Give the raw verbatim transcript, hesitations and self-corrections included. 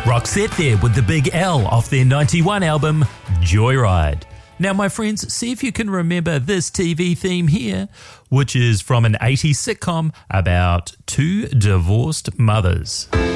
Roxette there with the big L off their ninety-one album, Joyride. Now, my friends, see if you can remember this T V theme here, which is from an eighties sitcom about two divorced mothers.